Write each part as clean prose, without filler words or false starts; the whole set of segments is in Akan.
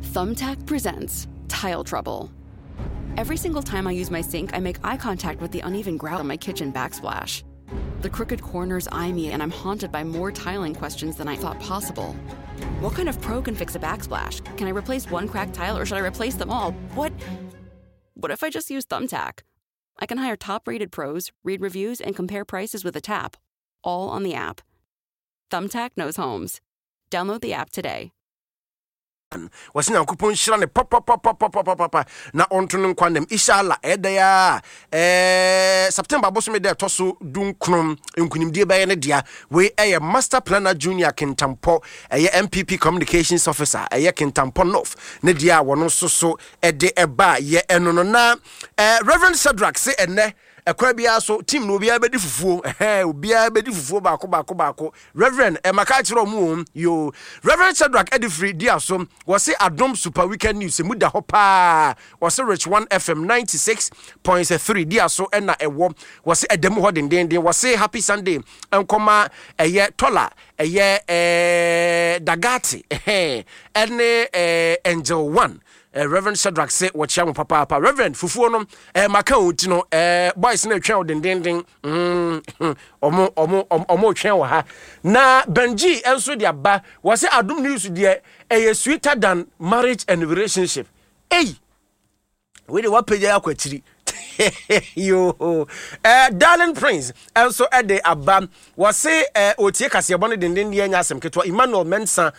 Thumbtack presents Tile Trouble. Every single time I use my sink, I make eye contact with the uneven grout on my kitchen backsplash. The crooked corners eye me, and I'm haunted by more tiling questions than I thought possible. What kind of pro can fix a backsplash? Can I replace one cracked tile, or should I replace them all? What if I just use Thumbtack? I can hire top-rated pros, read reviews, and compare prices with a tap, all on the app. Thumbtack knows homes. Download the app today. Wasi na kupon shira ne pop na ontono kwandem inshallah edaya September boso me de toso dunkrom nkunimdie baye ne dia we master planner junior Kintampo MPP communications officer Kintampo North ne dia wono so ede eba ye enono na Reverend Shadrack say enne ekwa bia so team no bia bedi fufuo obia bedi fufuo baako Reverend maka kire omu yo Reverend Shadrack Edifree dia so was say Adom Super Weekend News muda hopa was say Rich 1 FM 96.3 dia so na ewo was say edemu ho den was say Happy Sunday enkoma tola Dagati ene Angel 1 Reverend Shadrack say what chamu papa Reverend fufuo no maka oti no boys na twa den omo twa wo ha na Benji enso dia ba was say Adom News dia sweeter than marriage and relationship we the what page akwatiri yo darling prince also at the abam was say otie kase bone den dia nya asem ketwa Emmanuel Mensa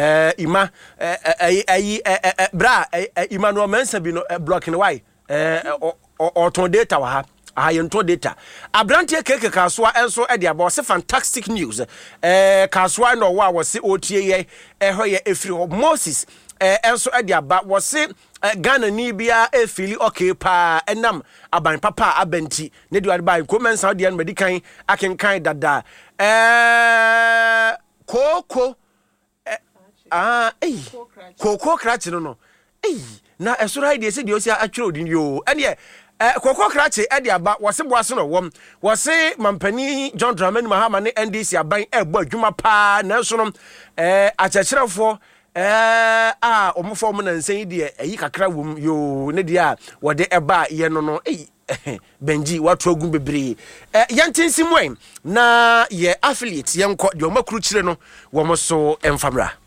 bra Emmanuel Mensa bi no blocking why or data wa ha ayento data abrantie keke kaswa enso e de aba se fantastic news kaswa no wa was otie ye hoye efiri Moses enso e de aba was se Ghana ni bia fili okay pa enam aban papa abenti ne de aba commensa de an medikan akenkan dada koko koko krachi no na esoro ide se de osi atwere odin yo ene koko krachi e de aba wose boaso no wom wose mampani John Dramani Mahama ne NDC aban egbo adwuma pa na so no achechirefo omofo mo na nsen de eyi kakra wom yo ne de a wode eba ye no Benji watu ogun bebre yantinsimwen na ye affiliate yenko de omakuru kire no wo mo so emfamra